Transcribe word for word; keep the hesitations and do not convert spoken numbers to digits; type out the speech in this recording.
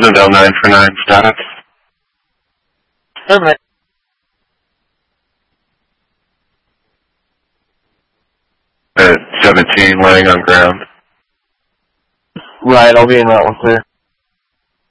Pleasantville nine for nine, status. Terminate. At seventeen, laying on ground. Right, I'll be in that one, clear.